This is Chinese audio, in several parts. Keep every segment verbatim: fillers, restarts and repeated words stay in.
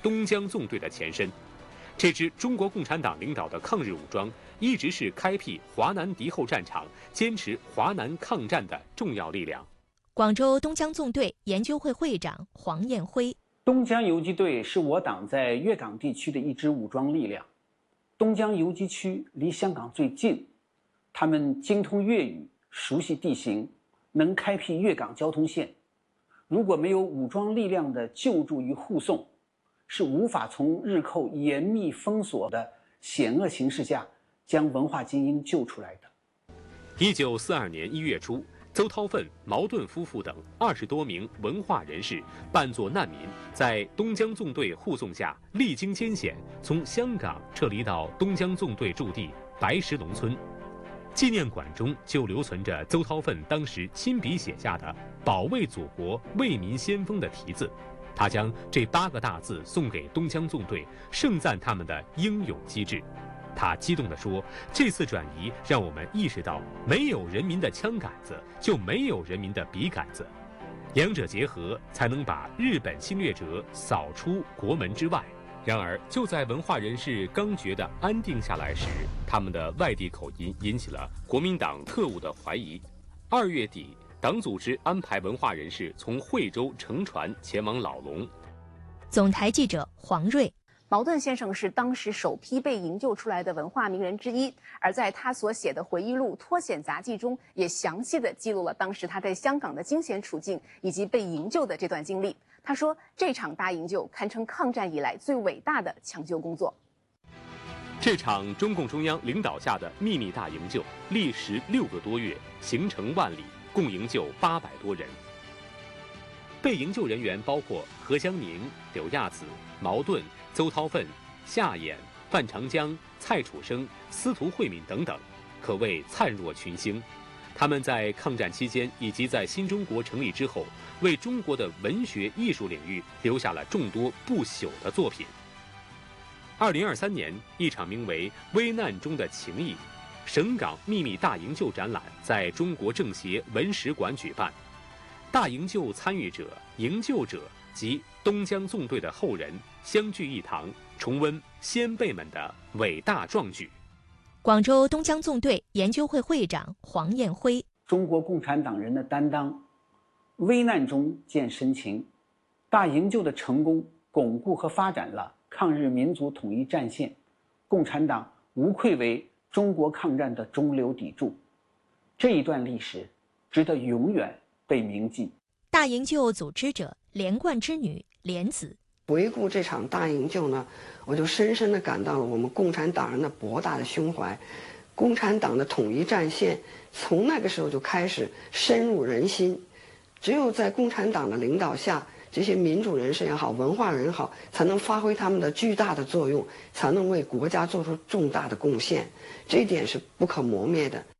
东江纵队的前身。这支中国共产党领导的抗日武装一直是开辟华南敌后战场、坚持华南抗战的重要力量。 广州东江纵队研究会会长黄彦辉： 东江游击队是我党在粤港地区的一支武装力量。东江游击区离香港最近，他们精通粤语，熟悉地形，能开辟粤港交通线。如果没有武装力量的救助与护送，是无法从日寇严密封锁的险恶形势下将文化精英救出来的。 一九四二年一月初，邹韬奋、毛盾夫妇等二十多名文化人士扮作难民，在东江纵队护送下，历经艰险，从香港撤离到东江纵队驻地白石龙村。纪念馆中就留存着邹韬奋当时亲笔写下的“保卫祖国，为民先锋”的题字。他将这八个大字送给东江纵队，盛赞他们的英勇机智。他激动地说：“这次转移让我们意识到，没有人民的枪杆子，就没有人民的笔杆子，两者结合，才能把日本侵略者扫出国门之外。”然而，就在文化人士刚觉得安定下来时，他们的外地口音引起了国民党特务的怀疑。二月底，党组织安排文化人士从惠州乘船前往老龙。 总台记者黄瑞： 茅盾先生是当时首批被营救出来的文化名人之一，而在他所写的回忆录《脱险杂记》中，也详细地记录了当时他在香港的惊险处境以及被营救的这段经历。他说，这场大营救堪称抗战以来最伟大的抢救工作。 这场中共中央领导下的秘密大营救历时六个多月，行程万里，共营救八百多人。被营救人员包括何香凝、柳亚子、毛盾、邹韬奋、夏衍、范长江、蔡楚生、司徒慧敏等等，可谓灿若群星。他们在抗战期间以及在新中国成立之后，为中国的文学艺术领域留下了众多不朽的作品。二零二三年，一场名为《危难中的情谊》省港秘密大营救展览在中国政协文史馆举办。大营救参与者、营救者及东江纵队的后人相聚一堂，重温先辈们的伟大壮举。 广州东江纵队研究会会长黄彦辉： 中国共产党人的担当，危难中见深情。大营救的成功，巩固和发展了抗日民族统一战线，共产党无愧为中国抗战的中流砥柱。这一段历史值得永远被铭记。 大营救组织者连贯之女莲子： 回顾这场大营救呢，我就深深地感到了我们共产党人的博大的胸怀。共产党的统一战线从那个时候就开始深入人心，只有在共产党的领导下，这些民主人士也好，文化人也好，才能发挥他们的巨大的作用，才能为国家做出重大的贡献，这一点是不可磨灭的。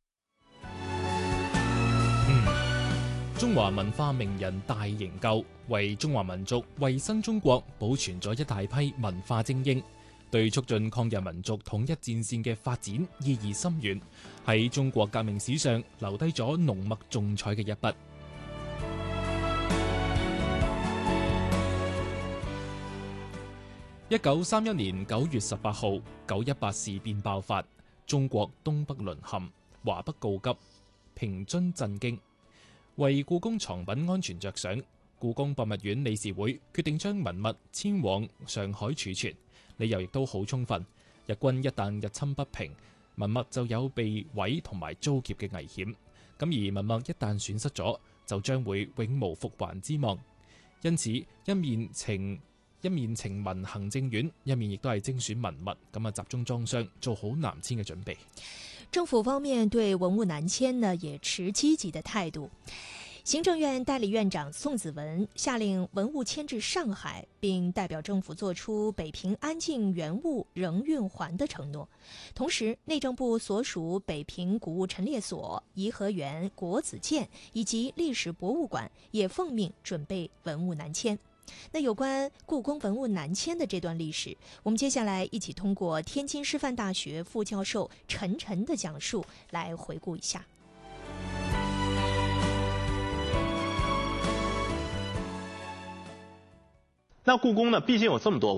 中華文化名人大營救，為中華民族、為新中國保存咗一大批文化精英，對促進抗日民族統一戰線嘅發展意義深遠，喺中國革命史上留低咗濃墨重彩嘅一筆。一九三一年九月十八號，九一八事變爆發，中國東北淪陷，華北告急，平津震驚。為故宮藏品安全着想，故宮博物院理事會決定將文物遷往上海儲存，理由亦都好充分。日軍一旦入侵北平，文物就有被毀同埋遭劫嘅危險。咁而文物一旦損失咗，就將會永無復還之望。因此，一面情一面情文行政院，一面亦都係精選文物，咁啊集中裝箱，做好南遷嘅準備。 政府方面对文物南遷呢也持积极的态度。行政院代理院长宋子文下令文物迁至上海，并代表政府作出北平安境原物仍运还的承诺。同时，内政部所属北平古物陈列所、颐和园、国子监以及历史博物馆也奉命准备文物南迁。那有关故宫文物南迁的这段历史，我们接下来一起通过天津师范大学副教授陈晨的讲述来回顾一下。 那故宫呢，毕竟有这么多